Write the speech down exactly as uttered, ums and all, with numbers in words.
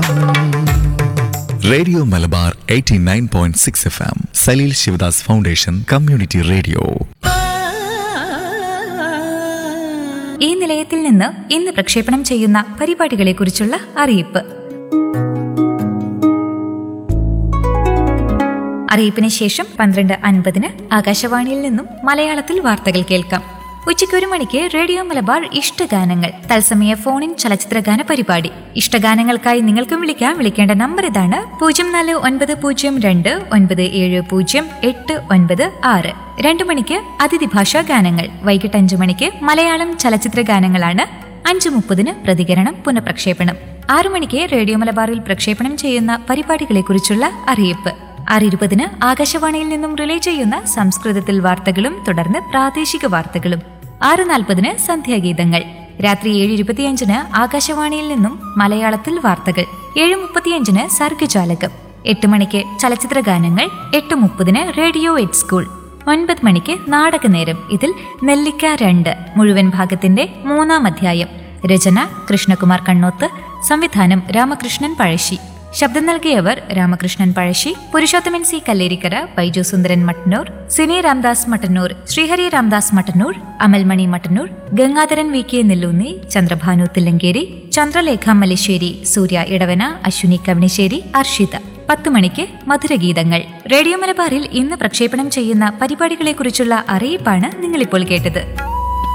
Radio Malabar eighty nine point six F M Saleel Sivadas foundation community radio. ഈ നിലയത്തിൽ നിന്ന് ഇന്ന് പ്രക്ഷേപണം ചെയ്യുന്ന പരിപാടികളെക്കുറിച്ചുള്ള അറിയിപ്പ്. അറിയിപ്പിന് ശേഷം പന്ത്രണ്ട് അൻപതിന് ആകാശവാണിയിൽ നിന്നും മലയാളത്തിൽ വാർത്തകൾ കേൾക്കാം. ഉച്ചയ്ക്ക് ഒരു മണിക്ക് റേഡിയോ മലബാർ ഇഷ്ടഗാനങ്ങൾ തത്സമയ ഫോണിൻ ചലച്ചിത്രഗാന പരിപാടി. ഇഷ്ടഗാനങ്ങൾക്കായി നിങ്ങൾക്കും വിളിക്കാം. വിളിക്കേണ്ട നമ്പർ ഇതാണ്: പൂജ്യം നാല് ഒൻപത് പൂജ്യം രണ്ട് ഒൻപത് ഏഴ് പൂജ്യം എട്ട് ഒൻപത് ആറ്. രണ്ടു മണിക്ക് അതിഥി ഭാഷാ ഗാനങ്ങൾ. വൈകിട്ട് അഞ്ചു മണിക്ക് മലയാളം ചലച്ചിത്ര ഗാനങ്ങളാണ്. അഞ്ചു മുപ്പതിന് പ്രതികരണം പുനഃപ്രക്ഷേപണം. ആറു മണിക്ക് റേഡിയോ മലബാറിൽ പ്രക്ഷേപണം ചെയ്യുന്ന പരിപാടികളെക്കുറിച്ചുള്ള അറിയിപ്പ്. ആറ് ഇരുപതിന് ആകാശവാണിയിൽ നിന്നും റിലേ ചെയ്യുന്ന സംസ്കൃതത്തിൽ വാർത്തകളും തുടർന്ന് പ്രാദേശിക വാർത്തകളും. ആറ് നാൽപ്പതിന് സന്ധ്യാഗീതങ്ങൾ. രാത്രി ഏഴ് ഇരുപത്തിയഞ്ചിന് ആകാശവാണിയിൽ നിന്നും മലയാളത്തിൽ വാർത്തകൾ. ഏഴ് മുപ്പത്തിയഞ്ചിന് സർഗജാലകം. എട്ട് മണിക്ക് ചലച്ചിത്ര ഗാനങ്ങൾ. എട്ട് മുപ്പതിന് റേഡിയോ എറ്റ് സ്കൂൾ. ഒൻപത് മണിക്ക് നാടകനേരം. ഇതിൽ നെല്ലിക്ക രണ്ട് മുഴുവൻ ഭാഗത്തിന്റെ മൂന്നാം അധ്യായം. രചന കൃഷ്ണകുമാർ കണ്ണോത്ത്. സംവിധാനം രാമകൃഷ്ണൻ പഴശ്ശി. ശബ്ദം നൽകിയവർ രാമകൃഷ്ണൻ പഴശ്ശി, പുരുഷോത്തമൻ സി കല്ലേരിക്കര, ബൈജു സുന്ദരൻ മട്ടന്നൂർ, സിനി രാംദാസ് മട്ടന്നൂർ, ശ്രീഹരി രാംദാസ് മട്ടന്നൂർ, അമൽമണി മട്ടന്നൂർ, ഗംഗാധരൻ വി കെ നെല്ലൂന്നി, ചന്ദ്രഭാനു തില്ലങ്കേരി, ചന്ദ്രലേഖ മലശ്ശേരി, സൂര്യ ഇടവന, അശ്വിനി കവണിശ്ശേരി, അർഷിത. പത്ത് മണിക്ക് മധുരഗീതങ്ങൾ. റേഡിയോ മലബാറിൽ ഇന്ന് പ്രക്ഷേപണം ചെയ്യുന്ന പരിപാടികളെക്കുറിച്ചുള്ള അറിയിപ്പാണ് നിങ്ങളിപ്പോൾ കേട്ടത്.